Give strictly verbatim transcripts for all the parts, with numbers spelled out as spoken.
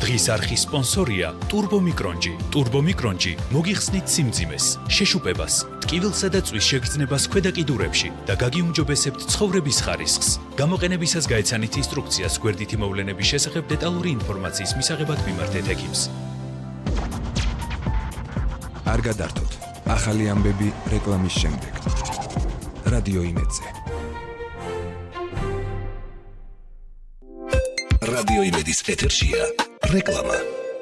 დღის არხის სპონსორია Turbo Micronji. Turbo Micronji მოგიხსნით სიმძიმეს, შეშუპებას, ტკივილსა და წვის შეგრძნებას ქვედა კიდურებში და გაგიუმჯობესებთ ცხოვრების ხარისხს. გამოყენებისას გაეცანით ინსტრუქციას გვერდითი მოვლენების შესახებ დეტალური ინფორმაციის მისაღებად მიმართეთ ექიმს. არ გადართოთ. ახალი ამბები რეკლამის შემდეგ. რადიო იმედზე. რადიო იმედის ეთერშია რეკლამა.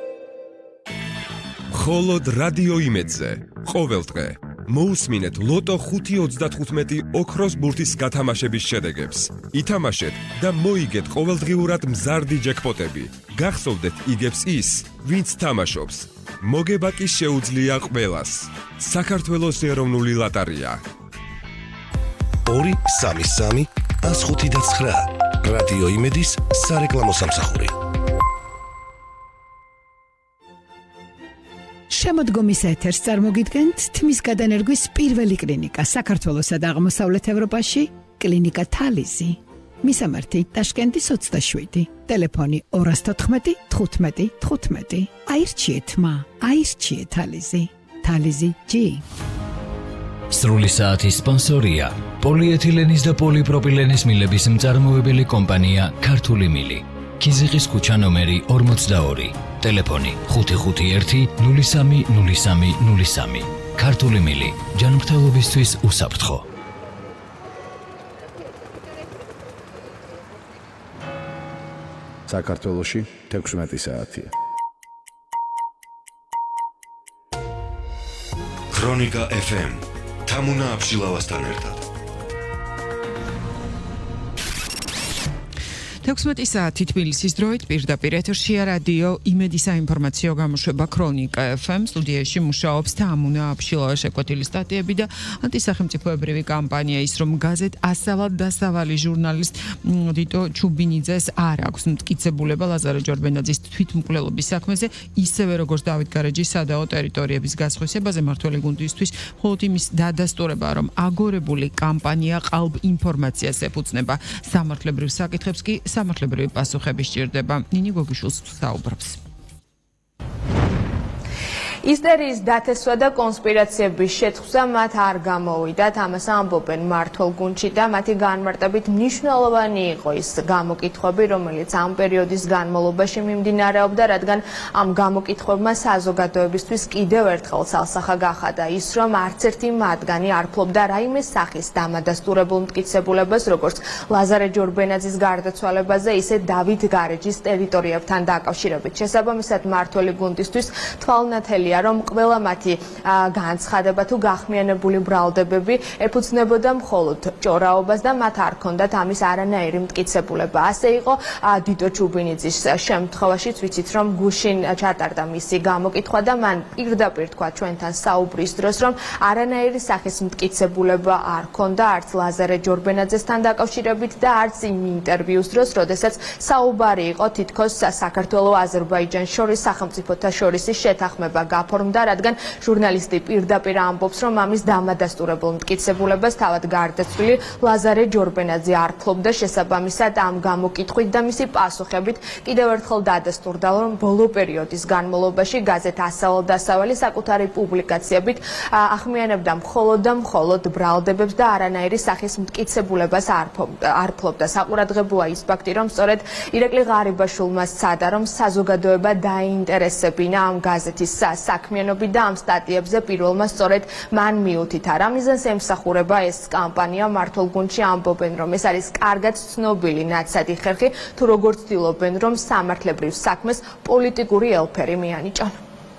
მხოლოდ რადიო იმედზე. ყოველ დღე მოусმინეთ ლოტო ხუთი ოცდათხუთმეტი ოქროს ბურთის გათამაშების შედეგებს. ითამაშეთ და მოიგეთ ყოველდღიურად მზარდი ჯეკპოტები. გახსოვდეთ იგებს ის, ვინც თამაშობს. მოგება კი შეუძლია ყველას. საქართველოს ეროვნული ლოტარია. ორი სამი სამი ას ხუთი და ცხრა. რადიო იმედის სარეკლამო სამსახური. შემოდგომის ეთერს წარმოგიდგენთ თმის გადანერგვის პირველი კლინიკა საქართველოსა და აღმოსავლეთ ევროპაში, კლინიკა თალიზი. მისამართი ტაშკენტის ოცდაშვიდი, ტელეფონი ორას თოთხმეტი თხუთმეტი თხუთმეტი. აირჩიეთ მა, აირჩიეთ თალიზი. თალიზი ჯი. სრული საათის სპონსორია პოლიეთილენის და პოლიპროპილენის მილების მწარმოებელი კომპანია ქართული მილი. ქიზიყის ქუჩა ნომერი ორმოცდაორი, ტელეფონი ხუთი ხუთი ერთი ნული სამი ნული სამი ნული სამი. ქართული მილი, ჯანმრთელობისთვის უსაფრთხო. საქართველოში თექვსმეტი საათია. ქრონიკა ეფ ემ თამუნა აბშილავასთან ერთად. თექვსმეტი საათი თბილისის დროით პირდაპირ ეთერშია რადიო იმედის საინფორმაციო გამოშვება ქრონიკა ეფ ემ. სტუდიაში მუშაობს თამუნა აბშილავა, შეკვეთილი სტატიები და ანტისახელმწიფოებრივი კამპანია. ის რომ გაზეთ ასავალ დასავალი ჟურნალისტ დიტო ჩუბინიძეს არ აქვს მტკიცებულება ლაზარე ჯორბენაძის თვითმკვლელობის საქმეზე, ისევე როგორც დავით გარეჯის სადაო ტერიტორიების გასხვისებაზე. მართველი გუნდისთვის მხოლოდ იმის დადასტურება, რომ აგორებული კამპანია ყალბ ინფორმაციას ეფუძნება. სამართლებრივ საკითხებს კი სამართლებრივი პასუხები სჭირდება. ნინი გოგიშვილს საუბრობს. ისტერიის დათესვა და კონსპირაციების შეთხზვა მათ არ გამოვიდათ, ამას ამბობენ მმართველ გუნდში და მათი განმარტებით მნიშვნელოვანი იყო ის გამოკითხვები, რომელიც ამ პერიოდის განმავლობაში მიმდინარეობდა, რადგან ამ გამოკითხვებმა საზოგადოებისთვის კიდევ ერთხელ ცალსახა გახადა ის, რომ არც ერთი მათგანი არ ფლობდა რაიმე სახის დამადასტურებულ მტკიცებულებას, როგორც ლაზარე ჯორბენაძის გარდაცვალებაზე, ისე დავით გარეჯის ტერიტორიებთან დაკავშირებით. შესაბამისად, მმართველი გუნდისთვის თვალნათელია, რომ ყველა მათი განცხადება თუ გახმიანებული ბრალდებები ეფუძნებოდა მხოლოდ ჭორაობას და მათ არ ჰქონდათ ამის არანაირი მტკიცებულება. ასე იყო დიტო ჩუბინიძის შემთხვევაშიც, ვიცით რომ გუშინ ჩატარდა მისი გამოკითხვა და მან პირდაპირ თქვა ჩვენთან საუბრის დროს, რომ არანაირი სახის მტკიცებულება არ ჰქონდა არც ლაზარე ჯორბენაძესთან დაკავშირებით და არც იმ ინტერვიუს დროს, როდესაც საუბარი იყო თითქოს საქართველოს აზერბაიჯანს შორის სახელმწიფოთა შორის შეთანხმება გაფორმდა, რადგან ჟურნალისტი პირდაპირ ამბობს, რომ ამის დამადასტურებულ მტკიცებულებას თავად გარდაცვლილი ლაზარე ჯორბენაძე არ ფლობდა. შესაბამისად, ამ გამოკითხვით და მისი პასუხებით კიდევ ერთხელ დადასტურდა, რომ ბოლო პერიოდის განმავლობაში გაზეთ ასავალ დასავალი საკუთარი პუბლიკაციებით ახმიანებდა მხოლოდ და მხოლოდ ბრალდებებს და არანაირი სახის მტკიცებულებას არ ფლობდა. საყურადღებოა ის ფაქტი, რომ სწორედ ირაკლი ღარიბაშვილმა სცადა, რომ საზოგადოება დაინტერესებინა ამ გაზეთის საქმიანობით და ამ სტატიებზე პირველმა სწორედ მან მიუთითა. რა მიზანს ემსახურება ეს კამპანია? მმართველ გუნდში ამბობენ, რომ ეს არის კარგად ცნობილი ნაცადი ხერხი, თუ როგორ ცდილობენ, რომ სამართლებრივ საქმეს პოლიტიკური ელფერი მიანიჭონ.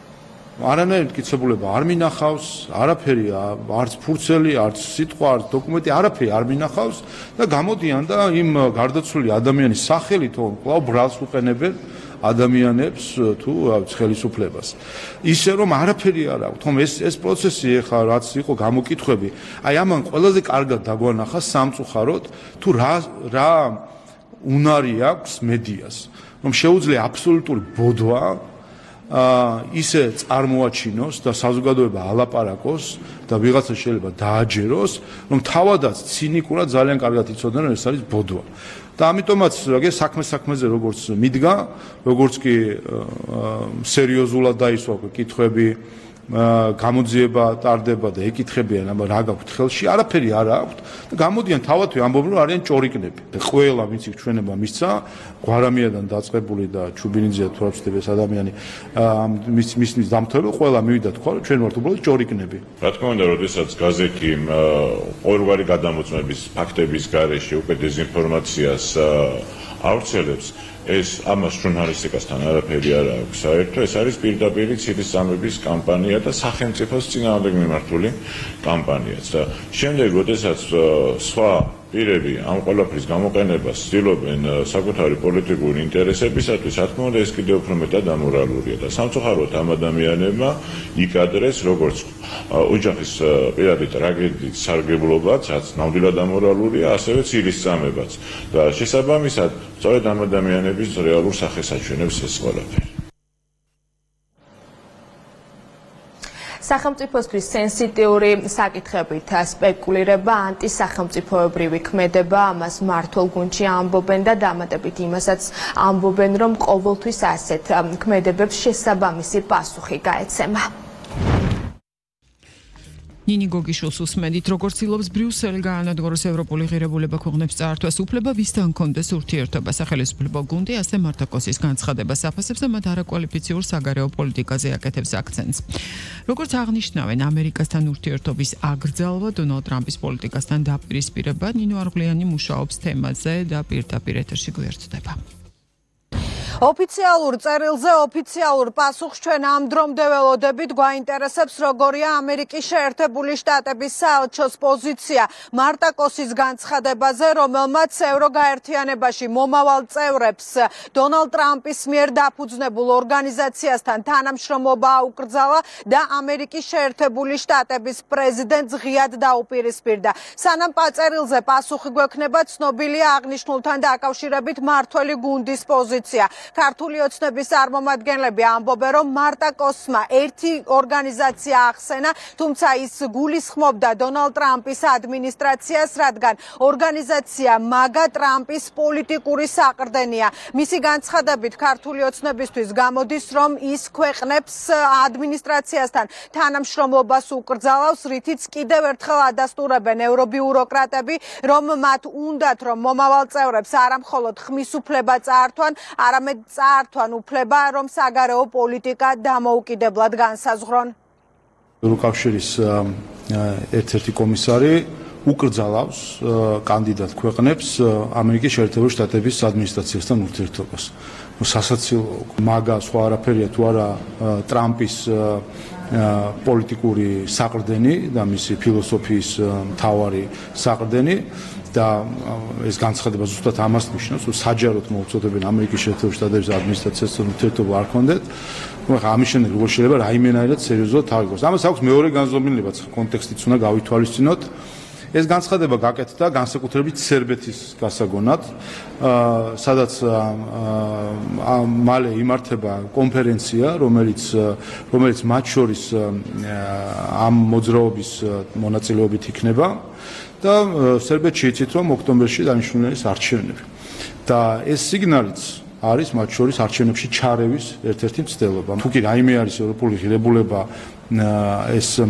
არანაირი მტკიცებულება არ მინახავს, არაფერი, არც ფურცელი, არც სიტყვა, არც დოკუმენტი, არაფერი არ მინახავს და გამოდიან და იმ გარდაცვლილი ადამიანის სახელით კვლავ ბრალს უყენებენ ადამიანებს თუ ხელისუფლებას. ისე რომ არაფერი არ აქვს, თუმცა ეს ეს პროცესი ეხლა რაც იყო გამოკითხვები, აი ამან ყველაზე კარგად დაგვანახა სამწუხაროდ თუ რა რა უნარი აქვს მედიას, რომ შეუძლია აბსოლუტური ბოდვა ისე წარმოაჩინოს და საზოგადოება ალაპარაკოს და ვიღაცა შეიძლება დააჯეროს, რომ თავადაც ცინიკურად ძალიან კარგად იცოდნენ, რომ ეს არის ბოდვა. და ამიტომაც რაგე საქმე საქმეზე როგორც მიდგა, როგორც კი სერიოზულად დაისვა კითხვები, გამოძიება ტარდება და ეკითხებიან, აბა რა გაქვთ ხელში, არაფერი არ აქვთ და გამოდიან თავათვე ამბობენ, რომ არიან ჭორიკნები. და ყველა ვინც იქ ჩვენება მისცა, გვარამიადან დაწყებული და ჩუბინიძეა თუ რა ვწდები ეს ადამიანი მის მის დამთავრებულ ყველა მივიდა თქვა, რომ ჩვენ ვართ უბრალოდ ჭორიკნები. რა თქმა უნდა, როდესაც გაზეთი ყოველგვარი გადამოწმების ფაქტების გარეშე უკვე დეზინფორმაციას ავრცელებს, ეს ამას ჟურნალისტიკასთან არაფერი არ აქვს საერთო, ეს არის პირდაპირი ცილისწამების კამპანია და სახელმწიფოს წინააღმდეგ მიმართული კამპანიაც. და შემდეგ, როდესაც სხვა პირები ამ ყველაფრის გამოყენებას ცდილობენ საკუთარი პოლიტიკური ინტერესებისათვის, რა თქმა უნდა, ეს კიდევ უფრო მეტად ამორალურია და სამწუხაროდ ამ ადამიანებმა იკადრეს როგორც ოჯახის პირადი ტრაგედიის სარგებლობაც, რაც ნამდვილად ამორალურია, ასევე ცილისწამებაც. და შესაბამისად, სწორედ ამ ადამიანების რეალურ სახეს აჩვენებს ეს ყველაფერი. სახელმწიფოსთვის სენსიტიური საკითხებით სპეკულირება, ანტისახელმწიფოებრივი ქმედება, ამას მმართველ გუნდში ამბობენ და დამატებით იმასაც ამბობენ, რომ ყოველთვის ასეთ ქმედებებს შესაბამისი პასუხი გაეცემა. ნინი გოგიშვილს უსმენთ, როგორც ცდილობს ბრიუსელი გაანადგუროს ევროპული ღირებულება ქვეყნებს წაართვას უფლება, ვისთან კონდეს ურთიერთობა. სახელმწიფო გუნდი ასე მარტაკოსის განცხადებას აფასებს და მათ არაკვალიფიციურ საგარეო პოლიტიკაზე აკეთებს აქცენტს. როგორც აღნიშნავენ, ამერიკასთან ურთიერთობის აკრძალვა დონალდ ტრამპის პოლიტიკასთან დაპირისპირება, ნინო არღლიანი მუშაობს თემაზე და პირდაპირ ეთერში გვერდდება. ოფიციალურ წერილზე ოფიციალურ პასუხს ჩვენ ამ დრომდე ველოდებით, გვაინტერესებს როგორია ამერიკის შეერთებული შტატების საელჩოს პოზიცია მარტაკოსის განცხადებაზე, რომელმაც ევროგაერთიანებაში მომავალ წევრებს დონალდ ტრამპის მიერ დაფუძნებულ ორგანიზაციასთან თანამშრომლობა აუკრძალა და ამერიკის შეერთებული შტატების პრეზიდენტს ღიად დაუპირისპირდა. სანამ წერილზე პასუხი გვექნება, ცნობილია აღნიშნულთან დაკავშირებით მმართველი გუნდის პოზიცია. ქართული ოცნების წარმომადგენლები ამბობენ, რომ მარტაკოსმა ერთი ორგანიზაცია ახსენა, თუმცა ის გულისხმობდა დონალდ ტრამპის ადმინისტრაციას, რადგან ორგანიზაცია მაგა ტრამპის პოლიტიკური საყრდენია. მისი განცხადებით ქართული ოცნებისთვის გამოდის, რომ ის ქვეყნებს ადმინისტრაციასთან თანამშრომლობას უკრძალავს, რითიც კიდევ ერთხელ ადასტურებენ ევრობიუროკრატები, რომ მათ უნდათ, რომ მომავალ წევრებს არა მხოლოდ ხმის უფლება წაართვან, არამედ წაართვან უფლება, რომ საგარეო პოლიტიკა დამოუკიდებლად განსაზღვრონ. ევროკავშირის ერთ-ერთი კომისარი უკრძალავს კანდიდატ ქვეყნებს ამერიკის შეერთებული შტატების ადმინისტრაციასთან ურთიერთობას. სასაცილო მაგა სხვა არაფერია თუ არა ტრამპის პოლიტიკური საყრდენი და მისი ფილოსოფიის მთავარი საყრდენი და ეს განცხადება ზუსტად ამას ნიშნავს, რომ საჯაროდ მოუწოდებენ ამერიკის შეერთებული შტატების ადმინისტრაციასთან ურთიერთობა არ ქონდეთ. ხა ამის შემდეგ როგორ შეიძლება რაიმენაირად სერიოზულად თავგოს. ამას აქვს მეორე განზომილებაც, კონტექსტიც უნდა გავითვალისწინოთ. ეს განცხადება გაკეთდა განსაკუთრებით სერბეთის გასაგონად, სადაც მალე იმართება კონფერენცია, რომელიც რომელიც მათ შორის ამ მოძრაობის მონაწილეობით იქნება და სერბეთში იცით, რომ ოქტომბერში დანიშნული არის არჩევნები. და ეს სიგნალიც არის მათ შორის არჩევნებში ჩარევის ერთ-ერთი მცდელობა. თუ კი რაიმე არის ევროპული ღირებულება ეს